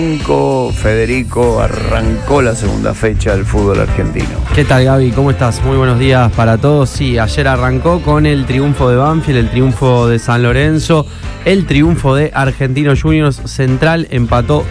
Federico, arrancó la segunda fecha del fútbol argentino. ¿Qué tal, Gaby? ¿Cómo estás? Muy buenos días para todos. Sí, ayer arrancó con el triunfo de Banfield, el triunfo de San Lorenzo, el triunfo de Argentinos Juniors. Central empató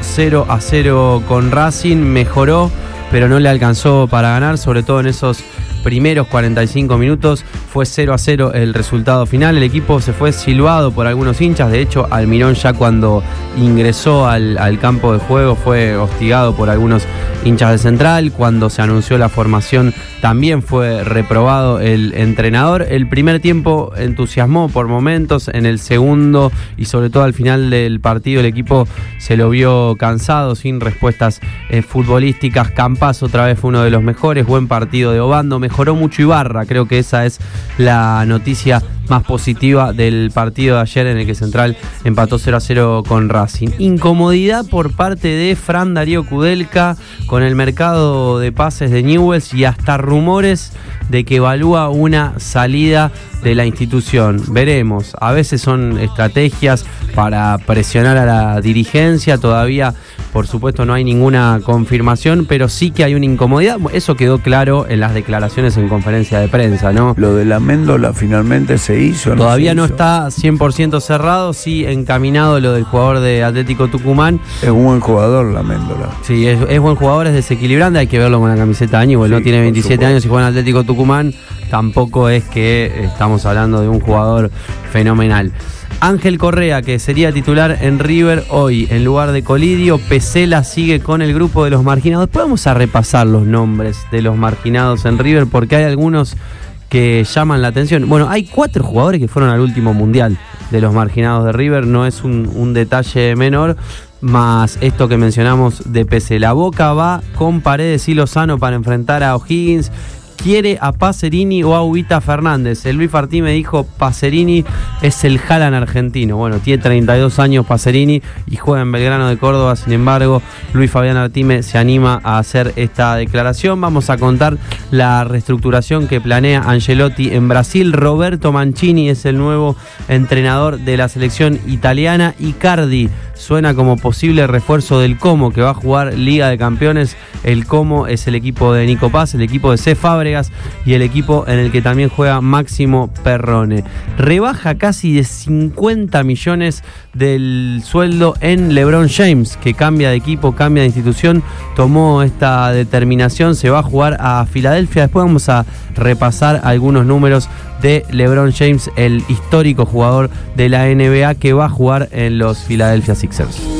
0-0 con Racing, mejoró, pero no le alcanzó para ganar, sobre todo en esos primeros 45 minutos. Fue 0-0 el resultado final. El equipo se fue silbado por algunos hinchas. De hecho, Almirón, ya cuando ingresó al campo de juego, fue hostigado por algunos hinchas de Central. Cuando se anunció la formación, también fue reprobado el entrenador. El primer tiempo entusiasmó por momentos. En el segundo y sobre todo al final del partido, el equipo se lo vio cansado, sin respuestas futbolísticas. Campazzo otra vez fue uno de los mejores. Buen partido de Obando. Mejoró mucho Ibarra. Creo que esa es la noticia más positiva del partido de ayer, en el que Central empató 0-0 con Racing. Incomodidad por parte de Fran Darío Kudelka con el mercado de pases de Newell's, y hasta rumores de que evalúa una salida de la institución. Veremos. A veces son estrategias para presionar a la dirigencia. Todavía, por supuesto, no hay ninguna confirmación, pero sí que hay una incomodidad. Eso quedó claro en las declaraciones en conferencia de prensa, ¿no? Lo de la Méndola finalmente se hizo. Todavía no está 100% cerrado, sí encaminado lo del jugador de Atlético Tucumán. Es un buen jugador la Méndola. Sí, es buen jugador, es desequilibrante. Hay que verlo con la camiseta de Newell's, sí, ¿no? Tiene 27 años y juega en Atlético Tucumán. Tampoco es que estamos hablando de un jugador fenomenal. Ángel Correa, que sería titular en River hoy en lugar de Colidio. Pesela sigue con el grupo de los marginados. Después vamos a repasar los nombres de los marginados en River, porque hay algunos que llaman la atención. Bueno, hay 4 jugadores que fueron al último mundial de los marginados de River. No es un detalle menor, más esto que mencionamos de Pesela. Boca va con Paredes y Lozano para enfrentar a O'Higgins. Quiere a Pacerini o a Ubita Fernández. El Luis Fartí me dijo: Pacerini es el Haaland argentino. Bueno, tiene 32 años Pacerini y juega en Belgrano de Córdoba. Sin embargo, Luis Fabián Artime se anima a hacer esta declaración. Vamos a contar la reestructuración que planea Ancelotti en Brasil. Roberto Mancini es el nuevo entrenador de la selección italiana. Icardi suena como posible refuerzo del Como, que va a jugar Liga de Campeones. El Como es el equipo de Nico Paz, el equipo de C. Fábregas y el equipo en el que también juega Máximo Perrone. Rebaja casi de 50 millones del sueldo en LeBron James, que cambia de equipo, cambia de institución. Tomó esta determinación, se va a jugar a Filadelfia. Después vamos a repasar algunos números de LeBron James, el histórico jugador de la NBA, que va a jugar en los Philadelphia Sixers.